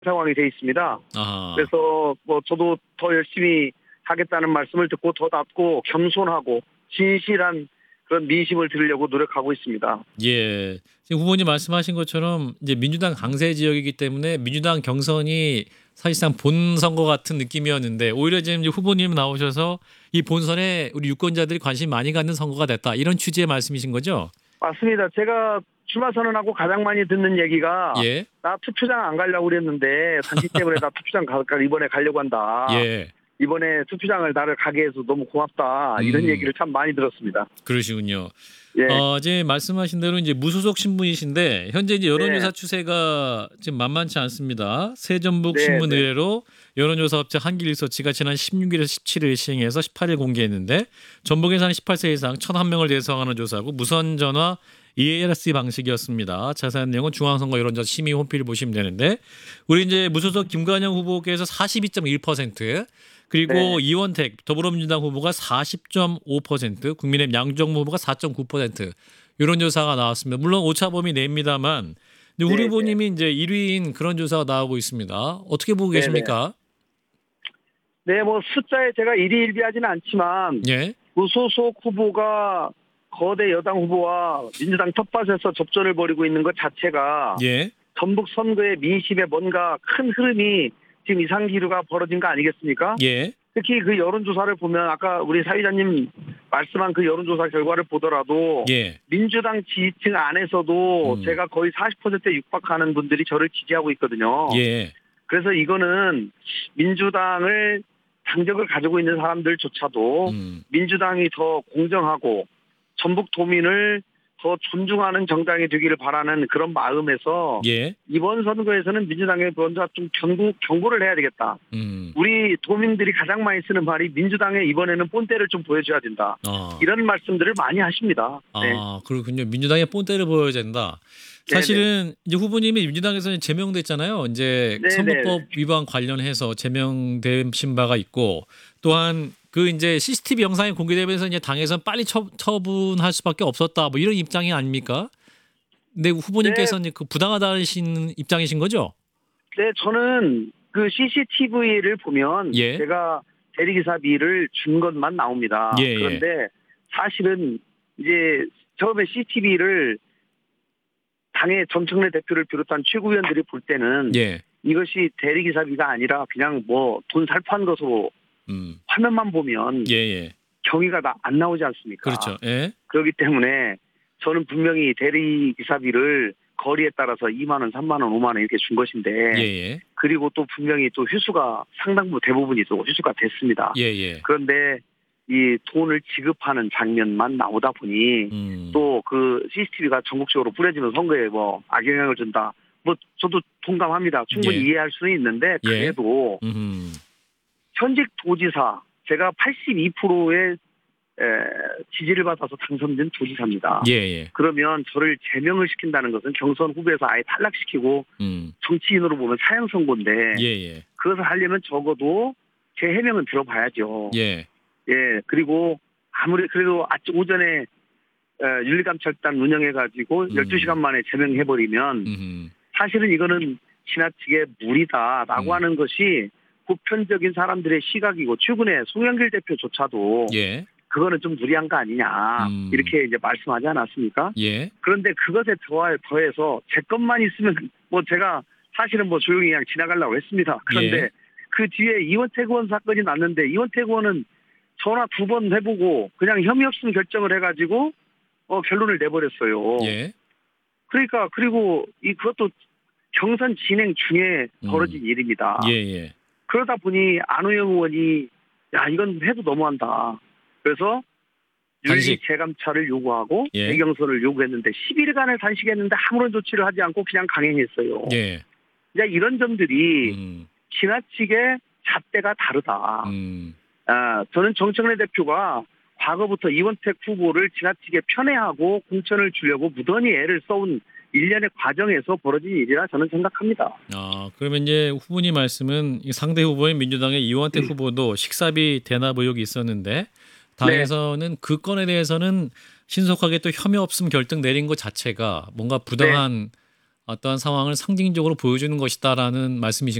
상황이 돼 있습니다. 아하. 그래서 뭐 저도 더 열심히 하겠다는 말씀을 듣고 더답고 겸손하고 진실한 그런 민심을 들으려고 노력하고 있습니다. 예. 지금 후보님 말씀하신 것처럼 이제 민주당 강세 지역이기 때문에 민주당 경선이 사실상 본선거 같은 느낌이었는데 오히려 지금 이제 후보님 나오셔서 이 본선에 우리 유권자들이 관심 많이 갖는 선거가 됐다. 이런 취지의 말씀이신 거죠? 맞습니다. 제가 출마 선언하고 가장 많이 듣는 얘기가 예. 나 투표장 안 가려고 그랬는데 당신 때문에 나 투표장 이번에 가려고 한다. 예. 이번에 투표장을 나를 가게 해서 너무 고맙다. 이런 얘기를 참 많이 들었습니다. 그러시군요. 예. 이제 말씀하신 대로 이제 무소속 신분이신데 현재 이제 여론조사 네. 추세가 지금 만만치 않습니다. 새전북 네, 신문 네. 의뢰로 여론조사 업체 한길리서치가 지난 16일에서 17일 시행해서 18일 공개했는데 전북에 사는 18세 이상 1,001명을 대상하는 조사고 무선 전화 EARC 방식이었습니다. 자세한 내용은 중앙선거 여론조사 심의 홈페이지를 보시면 되는데 우리 이제 무소속 김관영 후보께서 42.1%, 그리고 네. 이원택 더불어민주당 후보가 40.5%, 국민의힘 양정무 후보가 4.9% 이런 조사가 나왔습니다. 물론 오차범위 내입니다만 우리 네, 후보님이 이제 1위인 그런 조사가 나오고 있습니다. 어떻게 보고 네, 계십니까? 네, 뭐 숫자에 제가 일희일비하지는 않지만 예, 무소속 후보가 거대 여당 후보와 민주당 텃밭에서 접전을 벌이고 있는 것 자체가 예, 전북 선거의 민심에 뭔가 큰 흐름이 지금 이상 기류가 벌어진 거 아니겠습니까? 예, 특히 그 여론조사를 보면 아까 우리 사회자님 말씀한 그 여론조사 결과를 보더라도 예, 민주당 지지층 안에서도 제가 거의 40%에 육박하는 분들이 저를 지지하고 있거든요. 예, 그래서 이거는 민주당을 당적을 가지고 있는 사람들조차도 민주당이 더 공정하고 전북 도민을 더 존중하는 정당이 되기를 바라는 그런 마음에서 예, 이번 선거에서는 민주당에 먼저 좀 경고를 해야 되겠다. 우리 도민들이 가장 많이 쓰는 말이 민주당에 이번에는 본때를 좀 보여줘야 된다. 이런 말씀들을 많이 하십니다. 네. 그렇군요. 민주당의 본때를 보여야 된다. 사실은 이제 후보님이 민주당에서 제명됐잖아요. 이제 네네. 선거법 위반 관련해서 제명되신 바가 있고 또한 그 이제 CCTV 영상이 공개되면서 이제 당에서는 빨리 처분할 수밖에 없었다. 뭐 이런 입장이 아닙니까? 근데 후보님께서는 그 부당하다는 입장이신 거죠? 네, 저는 그 CCTV를 보면 예. 제가 대리기사비를 준 것만 나옵니다. 예, 예. 그런데 사실은 이제 처음에 CCTV를 당의 전청래 대표를 비롯한 최고위원들이 볼 때는 예. 이것이 대리기사비가 아니라 그냥 뭐 돈 살포한 것으로 화면만 보면 예, 예. 경위가 안 나오지 않습니까? 그렇죠. 예. 그렇기 때문에 저는 분명히 대리기사비를 거리에 따라서 2만 원, 3만 원, 5만 원 이렇게 준 것인데 예, 예. 그리고 그리고 또 분명히 또 휴수가 상당 부분 대부분이 또 휴수가 됐습니다. 예, 예. 그런데 이 돈을 지급하는 장면만 나오다 보니 또 그 CCTV가 전국적으로 뿌려지면 선거에 뭐 악영향을 준다. 뭐 저도 동감합니다. 충분히 예. 이해할 수는 있는데 그래도 현직 도지사 제가 82%의 지지를 받아서 당선된 도지사입니다. 예, 예. 그러면 저를 제명을 시킨다는 것은 경선 후보에서 아예 탈락시키고 정치인으로 보면 사형 선고인데 예, 예. 그것을 하려면 적어도 제 해명은 들어봐야죠. 예. 예, 그리고 아무리 그래도 오전에 윤리감찰단 운영해가지고 12시간 만에 제명해버리면 사실은 이거는 지나치게 무리다라고 하는 것이 보편적인 사람들의 시각이고 최근에 송영길 대표조차도 예. 그거는 좀 무리한 거 아니냐 이렇게 이제 말씀하지 않았습니까? 예. 그런데 그것에 더해서 제 것만 있으면 뭐 제가 사실은 뭐 조용히 그냥 지나가려고 했습니다. 그런데 예. 그 뒤에 이원택 의원 사건이 났는데 이원택 의원은 전화 2번 해보고 그냥 혐의 없음 결정을 해가지고 결론을 내버렸어요. 예. 그러니까 그리고 그것도 경선 진행 중에 벌어진 일입니다. 예, 예. 그러다 보니 안호영 의원이 야 이건 해도 너무한다. 그래서 윤리 재감찰을 요구하고 예. 재경선을 요구했는데 10일간을 단식했는데 아무런 조치를 하지 않고 그냥 강행했어요. 예. 이런 점들이 지나치게 잣대가 다르다. 저는 정청래 대표가 과거부터 이원택 후보를 지나치게 편애하고 공천을 주려고 무던히 애를 써온 일련의 과정에서 벌어진 일이라 저는 생각합니다. 그러면 이제 후보님 말씀은 상대 후보인 민주당의 이원택 후보도 식사비 대납 의혹이 있었는데 당에서는 그 건에 대해서는 신속하게 또 혐의 없음 결정 내린 것 자체가 뭔가 부당한 어떠한 상황을 상징적으로 보여주는 것이다라는 말씀이신